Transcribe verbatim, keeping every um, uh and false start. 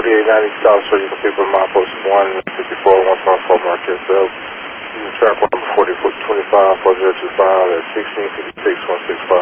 thirty-eight ninety South Street, you can pick up my post one fifty-four one five four Marquez Ave. You can track number forty twenty-five four zero two five at sixteen fifty-six one six five.